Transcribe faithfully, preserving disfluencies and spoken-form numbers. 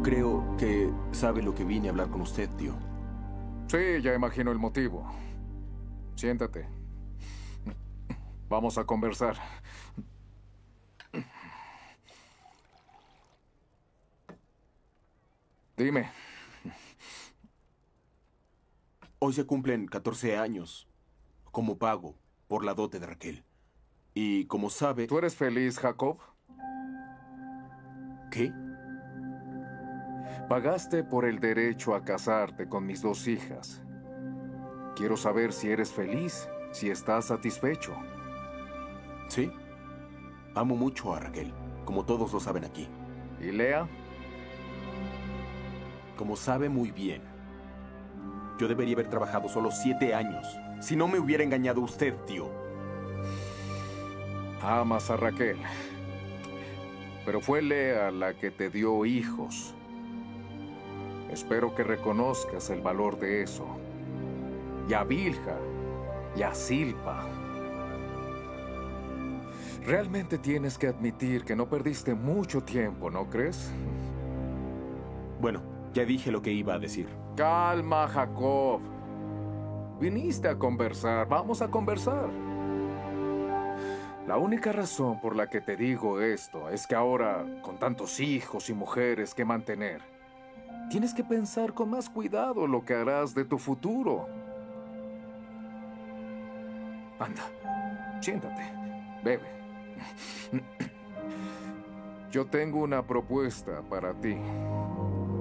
Creo que sabe lo que vine a hablar con usted, tío. Sí, ya imagino el motivo. Siéntate. Vamos a conversar. Dime. Hoy se cumplen catorce años como pago por la dote de Raquel. Y como sabe... ¿Tú eres feliz, Jacob? ¿Qué? Pagaste por el derecho a casarte con mis dos hijas. Quiero saber si eres feliz, si estás satisfecho. Sí. Amo mucho a Raquel, como todos lo saben aquí. ¿Y Lea? Como sabe muy bien, yo debería haber trabajado solo siete años. Si no me hubiera engañado usted, tío. Amas a Raquel. Pero fue Lea la que te dio hijos. Espero que reconozcas el valor de eso. Y a Bilha, y a Silpa. Realmente tienes que admitir que no perdiste mucho tiempo, ¿no crees? Bueno, ya dije lo que iba a decir. Calma, Jacob. Viniste a conversar, vamos a conversar. La única razón por la que te digo esto es que ahora, con tantos hijos y mujeres que mantener, tienes que pensar con más cuidado lo que harás de tu futuro. Anda, siéntate, bebe. Yo tengo una propuesta para ti.